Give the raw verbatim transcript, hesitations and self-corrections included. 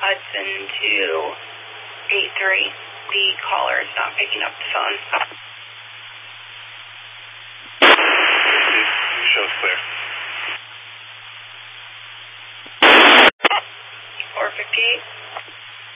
Hudson to eight three. The caller is not picking up the phone. Show's clear.